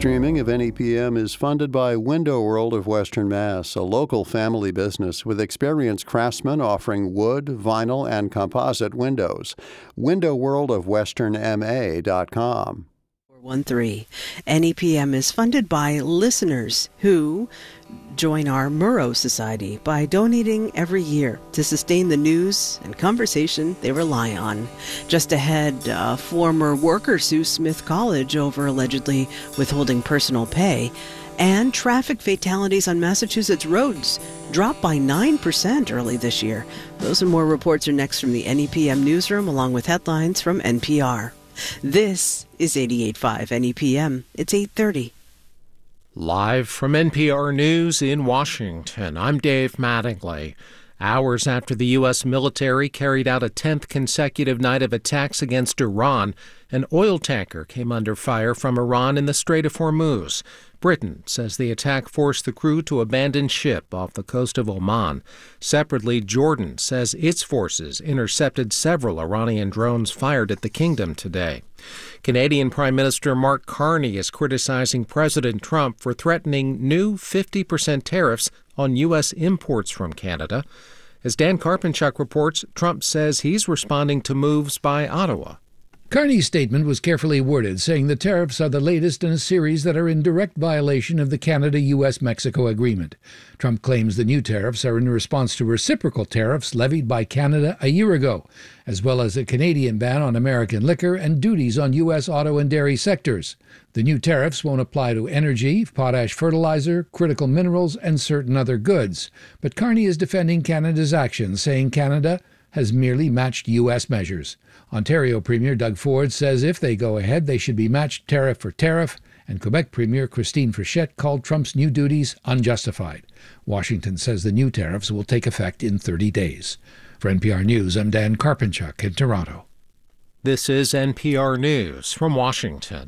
streaming of NEPM is funded by Window World of Western Mass, a local family business with experienced craftsmen offering wood, vinyl, and composite windows. WindowWorldOfWesternMA.com. 13. NEPM is funded by listeners who join our Murrow Society by donating every year to sustain the news and conversation they rely on. Just ahead, former worker sues Smith College over allegedly withholding personal pay, and traffic fatalities on Massachusetts roads dropped by 9% early this year. Those and more reports are next from the NEPM newsroom, along with headlines from NPR. This is 88.5 NEPM. It's 8:30. Live from NPR News in Washington, I'm Dave Mattingly. Hours after the U.S. military carried out a 10th consecutive night of attacks against Iran, an oil tanker came under fire from Iran in the Strait of Hormuz. Britain says the attack forced the crew to abandon ship off the coast of Oman. Separately, Jordan says its forces intercepted several Iranian drones fired at the kingdom today. Canadian Prime Minister Mark Carney is criticizing President Trump for threatening new 50% tariffs on U.S. imports from Canada. As Dan Karpenchuk reports, Trump says he's responding to moves by Ottawa. Carney's statement was carefully worded, saying the tariffs are the latest in a series that are in direct violation of the Canada-U.S.-Mexico agreement. Trump claims the new tariffs are in response to reciprocal tariffs levied by Canada a year ago, as well as a Canadian ban on American liquor and duties on U.S. auto and dairy sectors. The new tariffs won't apply to energy, potash fertilizer, critical minerals, and certain other goods. But Carney is defending Canada's actions, saying Canada has merely matched U.S. measures. Ontario Premier Doug Ford says if they go ahead, they should be matched tariff for tariff, and Quebec Premier Christine Frechette called Trump's new duties unjustified. Washington says the new tariffs will take effect in 30 days. For NPR News, I'm Dan Karpenchuk in Toronto. This is NPR News from Washington.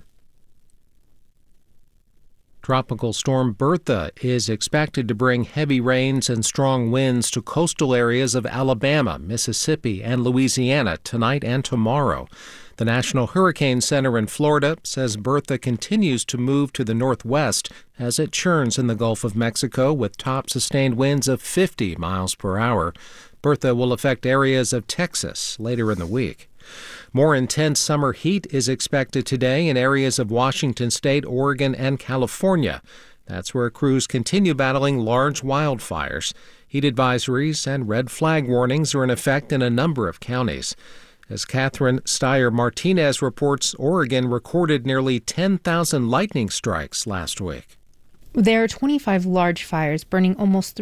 Tropical storm Bertha is expected to bring heavy rains and strong winds to coastal areas of Alabama, Mississippi, and Louisiana tonight and tomorrow. The National Hurricane Center in Florida says Bertha continues to move to the northwest as it churns in the Gulf of Mexico with top sustained winds of 50 miles per hour. Bertha will affect areas of Texas later in the week. More intense summer heat is expected today in areas of Washington State, Oregon, and California. That's where crews continue battling large wildfires. Heat advisories and red flag warnings are in effect in a number of counties. As Catherine Steyer-Martinez reports, Oregon recorded nearly 10,000 lightning strikes last week. There are 25 large fires burning almost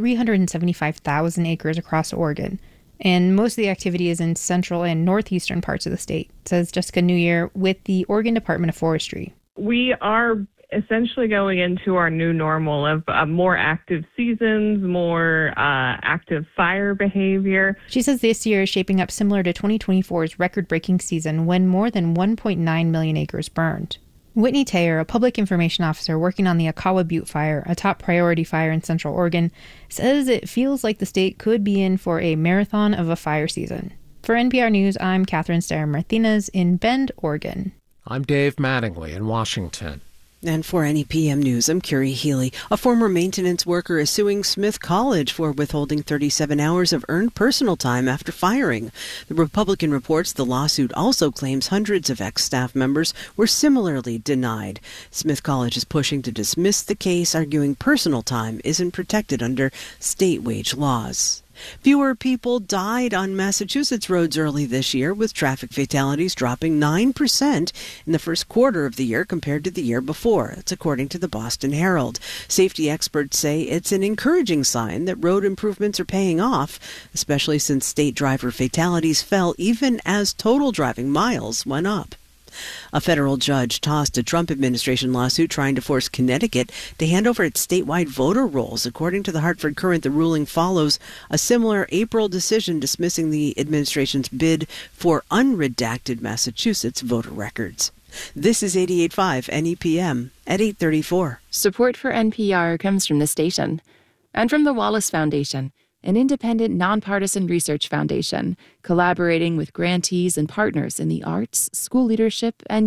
375,000 acres across Oregon. And most of the activity is in central and northeastern parts of the state, says Jessica Newyear with the Oregon Department of Forestry. We are essentially going into our new normal of more active seasons, more active fire behavior. She says this year is shaping up similar to 2024's record-breaking season when more than 1.9 million acres burned. Whitney Taylor, a public information officer working on the Akawa Butte fire, a top priority fire in Central Oregon, says it feels like the state could be in for a marathon of a fire season. For NPR News, I'm Catherine Steyer-Martinez in Bend, Oregon. I'm Dave Mattingly in Washington. And for NEPM News, I'm Curie Healy. A former maintenance worker is suing Smith College for withholding 37 hours of earned personal time after firing. The Republican reports the lawsuit also claims hundreds of ex-staff members were similarly denied. Smith College is pushing to dismiss the case, arguing personal time isn't protected under state wage laws. Fewer people died on Massachusetts roads early this year, with traffic fatalities dropping 9% in the first quarter of the year compared to the year before. That's according to the Boston Herald. Safety experts say it's an encouraging sign that road improvements are paying off, especially since state driver fatalities fell even as total driving miles went up. A federal judge tossed a Trump administration lawsuit trying to force Connecticut to hand over its statewide voter rolls. According to the Hartford Courant, the ruling follows a similar April decision dismissing the administration's bid for unredacted Massachusetts voter records. This is 88.5 NEPM at 8:34. Support for NPR comes from the station and from the Wallace Foundation, an independent, nonpartisan research foundation collaborating with grantees and partners in the arts, school leadership, and